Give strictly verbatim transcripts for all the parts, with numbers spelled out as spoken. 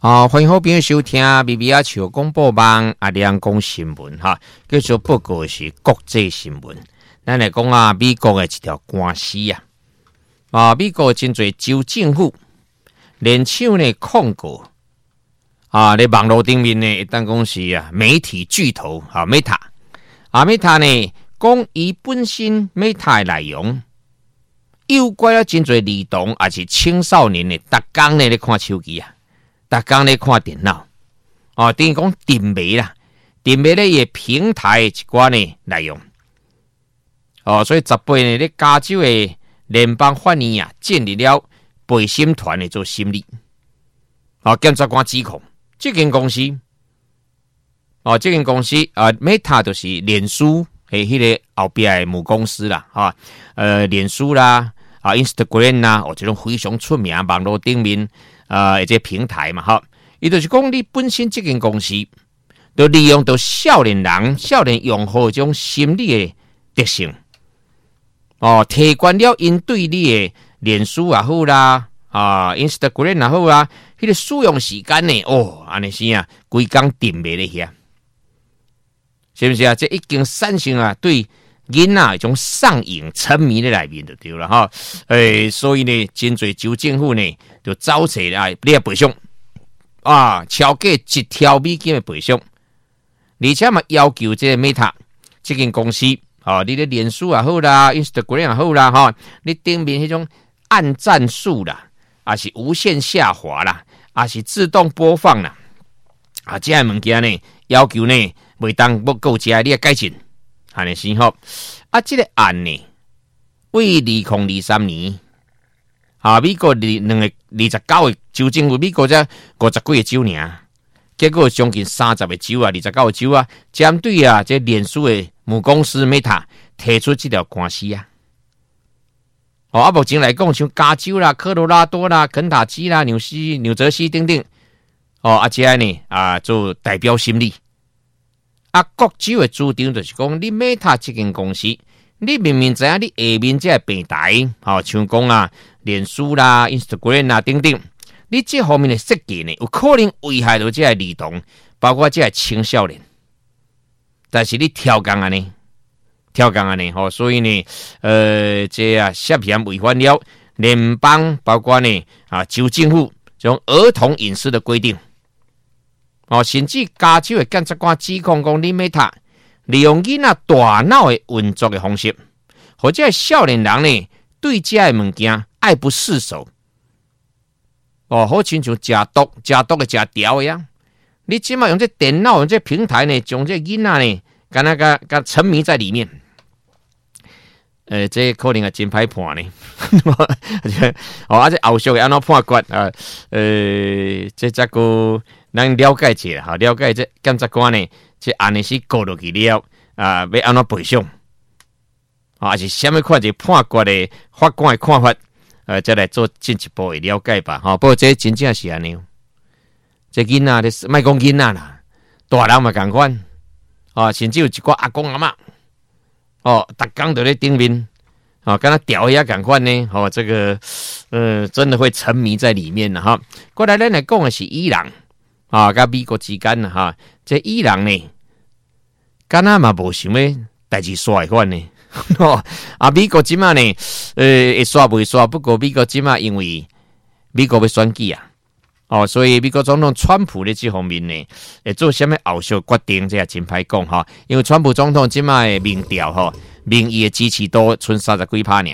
啊，欢迎好朋友收听 B B 阿球广播网阿亮讲新闻哈，叫做报告是国际新闻。咱来讲啊，美国的一条官司啊，啊，美国真侪州政府联手呢控告啊，咧网络顶面呢，当讲是啊媒体巨头啊 Meta 啊 Meta 呢，讲伊本身 Meta 的内容诱拐了真侪儿童，也是青少年呢，逐工呢咧看手机啊。逐工咧看电脑，哦，等于讲定媒啦，定媒咧也平台一寡呢内容，哦，所以十八呢，咧加州的联邦法院啊，建立了陪审团来做审理，哦，检察官指控这间公司，哦，这间公司啊 ，Meta 就是脸书诶，迄个后边的母公司啦，哈、哦，呃，脸书啦，啊 ，Instagram 啦，哦，这种非常出名网络顶面。呃，这平台嘛，哈，伊就是讲你本身这间公司，就利用到少年人、少年用户这种心理的特性，哦，提悬了因对你的脸书也好啦，啊 ，Instagram 也好啦，迄、那个使用时间呢，哦，安尼是啊，规工定袂咧遐，是不是啊？这已经产生啊，对囡仔一种上瘾、沉迷的内面就对了哈。诶、欸，所以呢，真侪州政府呢。就招齐来你赔偿啊，超过一条美金的赔偿，而且嘛要求这个 Meta 这间公司啊，你的脸书也好啦 ，Instagram 也好啦，哈，你顶面迄种按赞数啦，还是无限下滑啦，还是自动播放啦，啊，这些物件呢，要求呢，袂当不够加，你要改进，安尼先好。啊，这个案呢，为二零二三年。啊！美国两个二十九个州政府，美国才五十几个州尔，结果将近三十个州啊，二十九个州啊，针对啊这脸书的母公司 Meta 提出这条官司啊。哦，啊，目前来讲，像加州啦、科罗拉多啦、肯塔基啦、纽西、纽泽西等等，哦，啊，这呢啊做代表审理。啊，各州的主张就是讲，你 Meta 这间公司。你明明知影你下面这平台，好、哦、像讲啊，脸书啦、Instagram 啦等等，你这方面的设计呢，有可能危害到这些儿童，包括这些青少年。但是你挑工安尼，挑工安尼，吼、哦，所以呢，呃，这啊涉嫌违反了联邦，包括呢啊州政府这种儿童隐私的规定。哦，甚至加州的检察官指控讲，你 Meta。利用囡仔大脑的运作的方式，或者少年人呢对这个物件爱不释手。哦，好亲像食毒、食毒的食条的呀。你即马用这电脑、用这平台呢，将这囡仔呢，敢那个个沉迷在里面。呃，这可能也真歹判呢。哦，啊，这后续安怎判决啊？呃，这这个咱了解一下，哈，了解这检察官呢。这案呢是告落去了啊，要安怎赔偿？啊，还是什么款一判决的法官的看法？呃，再来做进一步的了解吧。哈、哦，不过这真正是安尼，这囡仔的卖讲囡仔啦，大人嘛共款啊，甚至有一寡阿公阿嬷哦，逐工都咧顶面啊，跟他屌一下共款呢。哦，这个呃，真的会沉迷在里面了哈。过来，咱来讲的是伊朗。啊，甲美国之间哈，这伊朗呢，敢若嘛无想要代志刷款呢。啊，美国即马呢，呃，会刷不会刷？不过美国即马因为美国要选举啊，哦，所以美国总统川普咧这方面呢，会做什么后续决定，这也真歹讲哈。因为川普总统即马的民调哈，民意的支持度剩三十几趴呢。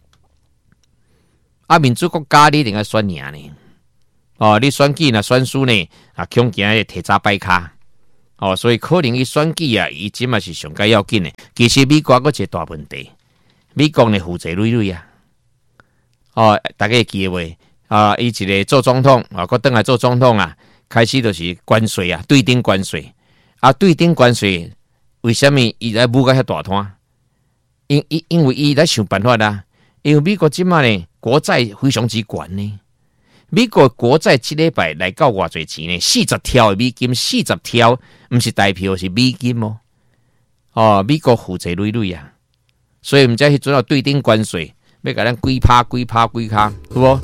啊，民主国家你一定要选赢呢。哦，你选举呢，选输呢，啊，恐惊会提早摆卡。哦，所以可能伊选举啊，伊即嘛是上该要紧的。其实美国嗰一个大问题，美国呢负债累累啊。哦，大家记得啊，伊一个做总统啊，佮倒来做总统啊，开始就是关税啊，对顶关税啊，对顶关税，为什么伊来舞到遐大摊？因因因为伊来想办法啦、啊。因为美国即嘛呢，国债非常之悬呢。美国国债这礼拜来到偌侪钱呢？四十条的美金，四十条，不是代票是美金哦。哦，美国负债累累啊，所以毋知迄阵要对顶关税，要甲咱几趴几趴几趴，有无？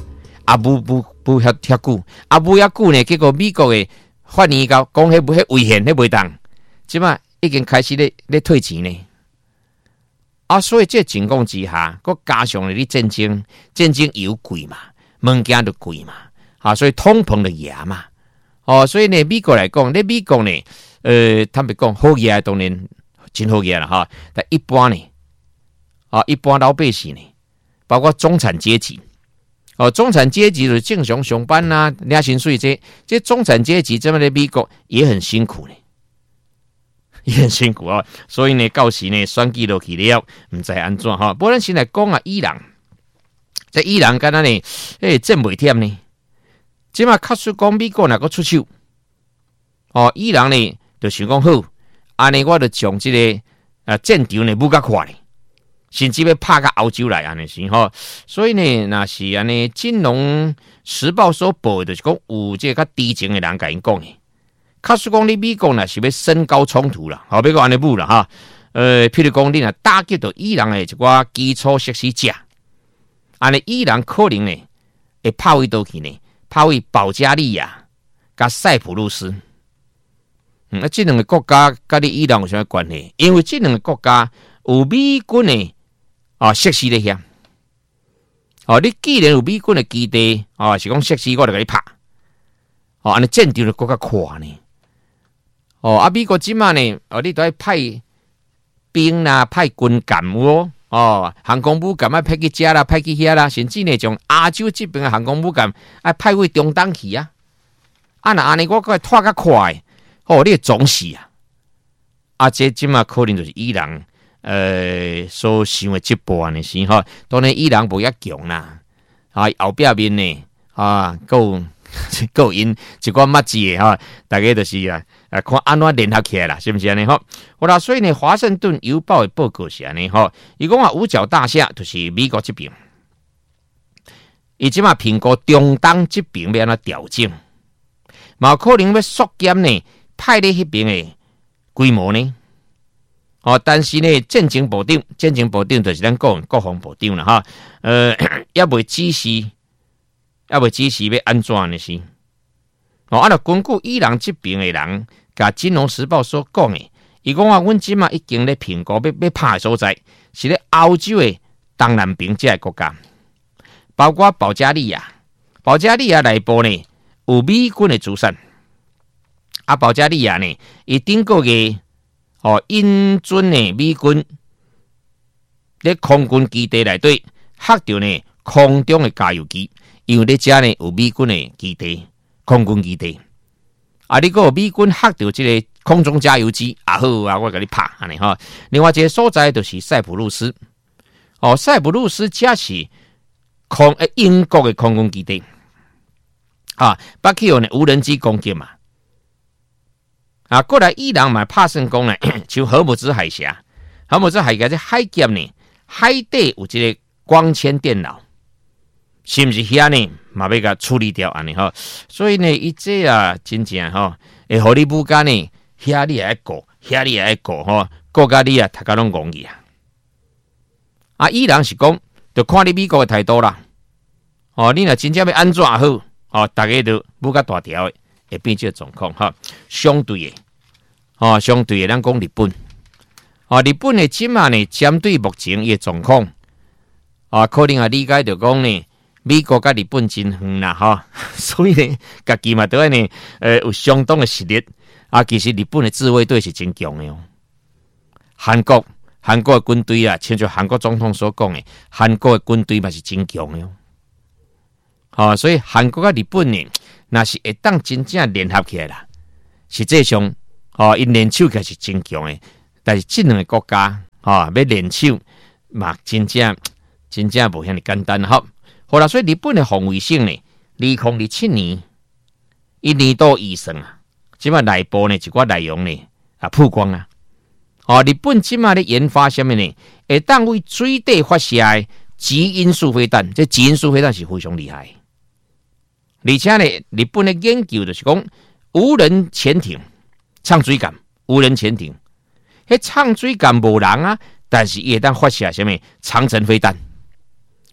啊不不不遐遐久，啊不遐久呢，结果美国的反应到讲迄不迄危险，迄袂当，即嘛已经开始咧咧退钱呢。啊，所以这情况之下，佮加上了你战争，战争油贵嘛，物件就贵嘛，啊，所以通膨就严嘛。哦，所以呢，美国来讲，咧美国呢，呃，坦白讲，好嘢当然真好嘢啦哈，但一般呢，啊，一般老百姓呢，包括中产阶级，哦，中产阶级就是正常上班呐、啊，领薪水这，这中产阶级这么的美国也很辛苦呢。也很辛苦哦，所以呢，到时呢，选举落去了，唔知安怎哈。不过咱先来讲啊，伊朗，在伊朗敢若呢，诶，真袂忝呢。即马确实讲美国若个出手，哦，伊朗呢就想讲好，安尼我就将即、这个啊战场呢舞较快咧，甚至要拍到欧洲来安尼是吼。所以呢，若是安尼，《金融时报》所报的就是讲有这个较低层的人甲因讲的。确实讲，你美国呢是要升高冲突啦，好，别个安尼舞啦哈。呃，譬如讲，你若打击到伊朗的一寡基础设施者，安尼伊朗可能呢会炮位倒去呢，炮位保加利亚甲塞浦路斯。嗯，啊，这两个国家甲你伊朗有啥物关系？因为这两个国家有美军的啊设施咧遐。哦，你既然有美军的基地，哦，是讲设施我就甲你拍。哦，安尼战场就更较快呢。哦，啊，美国即马呢，哦，你都要派兵啦，派军舰哦，哦，航空母舰啊，派去遮啦，派去遐啦，甚至呢，从亚洲这边的航空母舰啊，派去中东去啊。啊，那安尼我个拖较快，哦，你会总死啊。啊，这即马可能就是伊朗呃所想的这步安尼是吼，当然伊朗无遐强啦，啊，后壁面呢，啊，够。够因一寡乜字哈，大家就是啊啊看安怎联合起来啦，是不是安尼吼？好啦，所以呢，华盛顿邮报的报告是安尼吼，伊讲啊五角大厦就是美国这边，伊即马评估中东这边要安怎调整，嘛可能要缩减呢派咧迄边的规模呢。哦，但是呢，战争部长，战争部长就是咱国国防部长啦哈，呃，也未指示。要未指示要安怎呢？是哦，啊，根据伊朗这边的人，甲《金融时报》所讲的，伊讲啊，阮即马已经咧评估要要拍的所在，是咧欧洲的东南边这个国家，包括保加利亚。保加利亚内部呢有美军的主产，啊，保加利亚呢，伊顶个月哦，英军的美军咧空军基地内底吓到呢空中的加油机。因为咧遮呢有美军的基地，空军基地，啊，你个美军吓到这个空中加油机，啊好啊，我给你拍安尼哈。另外一个所在就是塞浦路斯，哦，塞浦路斯遮是空诶英国的空军基地，啊，北去有呢无人机攻击嘛，啊，过来伊朗嘛拍算讲呢，像荷姆兹海峡，荷姆兹海峡这海峡呢，海底有这个光纤电脑。是不是遐呢？嘛要甲处理掉安尼吼，所以呢，伊这啊真正吼，会互你母间呢，遐你也爱顾，遐你也爱顾吼，顾甲你啊，大家拢讲去啊。啊，伊朗是讲，就看你美国的态度啦。哦，你若真正要安怎好，哦，大家都母甲大条的，会变这个状况哈。相对的，哦，相对的，咱讲日本，哦，日本的今嘛呢，针对目前的状况，啊，可能啊理解就讲呢。美国甲日本真远啦，哈，所以呢，家己嘛都爱呢，呃，有相当的实力啊。其实日本的自卫队是真强的哦。韩国，韩国的军队啊，亲像韩国总统所讲的，韩国的军队嘛是真强的哦。好、哦，所以韩国甲日本呢，那是会当真正联合起来啦。实际上，哦，因联手起来是真强的，但是这两个国家，哦，要联手嘛，真正真正无遐尼简单哈。好啦，所以日本的防卫性呢，二零二七年一年多以上啊，即马内部呢一寡内容呢啊曝光啊。哦，日本即马咧研发什么呢？会当为水底发射的极音速飞弹，这极音速飞弹是非常厉害。而且呢，日本的研究就是讲无人潜艇、唱水舰、无人潜艇，迄唱水舰无人啊，但是伊会当发射什么长程飞弹。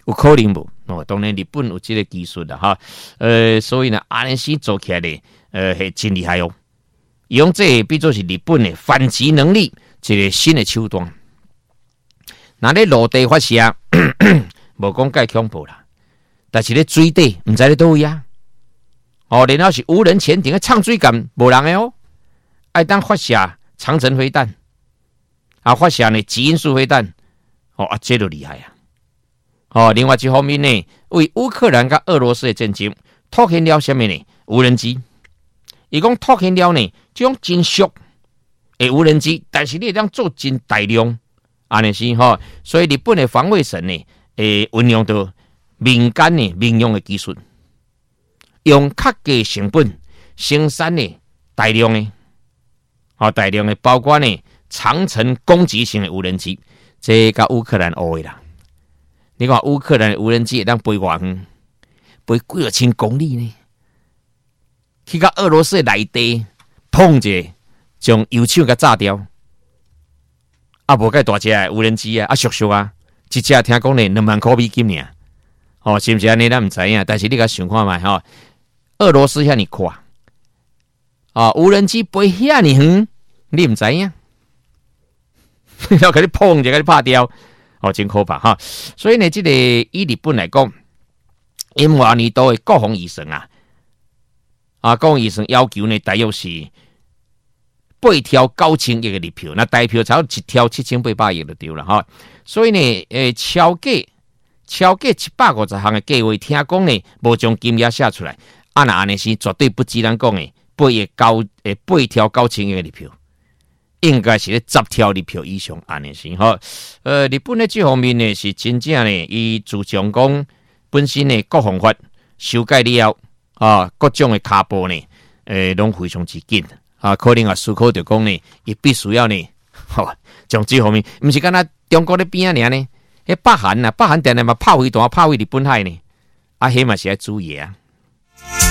有可能无？哦，当然日本有这个技术啦，哈，呃，所以呢，安尼斯做起来咧，呃，系真厉害哦。用这比作是日本的反击能力一个新的手段。那咧陆地发射，无讲介恐怖啦，但是咧水底唔知咧倒位啊。哦，然后是无人潜艇嘅唱水杆无人嘅哦，爱当发射长城飞弹，啊，发射呢极音速飞弹，哦啊，这就厉害啊！哦，另外一方面呢，为乌克兰跟俄罗斯的战争，拓展了什么呢？无人机，伊讲拓展了呢，这种真俗的无人机，但是你当做真大量，安尼是吼，所以日本的防卫省呢，诶，运用到民间呢民用的技术，用较低成本生产呢大量的，哦，大量的包括呢长程攻击型的无人机，这甲乌克兰学的啦。你看乌克兰的无人机会当飞偌远，飞几啊千公里呢？去到俄罗斯的内地，碰者将油厂给炸掉。啊，无介大只的无人机啊，啊，俗俗啊，一只听讲呢两万块美金呢。哦，是不是安尼？咱唔知影，但是你甲想看卖吼，俄罗斯遐尼宽，啊，无人机飞遐尼远，你唔知影，要给你碰者，给你拍掉。哦，真可怕哈！所以呢，这个以日本来讲，因华年度的国防预算啊，啊，国防预算要求呢，大约是八条九千亿的日票，那大票才有一条七千八百亿就对了哈。所以呢，诶，超过超过七百五十项的计划，听讲呢，无将金额写出来，啊那安尼是绝对不止咱讲的八亿九诶八条九千亿的日票。应该是咧十条日票以上安尼是吼，呃，日本咧这方面呢是真正呢，伊自从讲本身的国防法修改了啊，各种的卡步呢，诶，拢非常之紧啊，可能啊思考着讲呢，伊必须要呢，吼，从这方面，毋是干那中国咧边啊尔呢，迄北韩啊，北韩定定嘛炮飞弹炮飞日本海呢，啊，迄嘛是要注意啊。